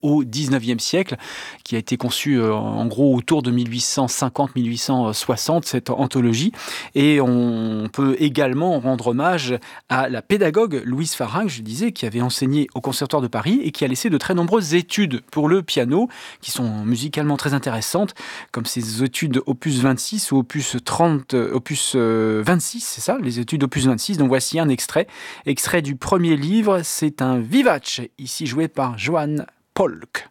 au XIXe siècle, qui a été conçue en gros autour de 1850-1860, cette anthologie. Et on peut également rendre hommage à la pédagogue Louise Farinck, je disais, qui avait enseigné au Conservatoire de Paris et qui a laissé de très nombreuses études pour le piano, qui sont musicalement très intéressantes, comme ces études opus 26 ou opus 30, opus 26, c'est ça, les études opus 26. Donc voici un extrait du premier livre, c'est un vivace, ici joué par Johann Polk.